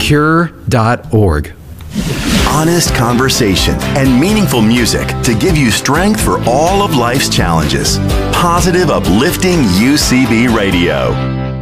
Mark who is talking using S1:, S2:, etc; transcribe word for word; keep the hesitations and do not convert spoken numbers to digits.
S1: cure dot org.
S2: Honest conversation and meaningful music to give you strength for all of life's challenges. Positive, uplifting U C B Radio.